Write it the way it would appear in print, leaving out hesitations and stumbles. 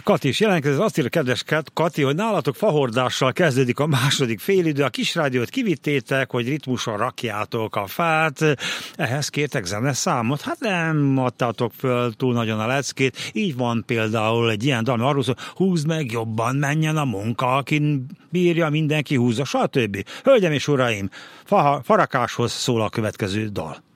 Kati is jelentkezett, azt írja kedves Kati, hogy nálatok fahordással kezdődik a második félidő, a kisrádiót kivittétek, hogy ritmuson rakjátok a fát, ehhez kértek zeneszámot, hát nem adtátok föl túl nagyon a leckét, így van például egy ilyen dal, arról szól, húzd meg jobban, menjen a munka, akin bírja, mindenki húzza, stb. Hölgyem és uraim, farakáshoz szól a következő dal.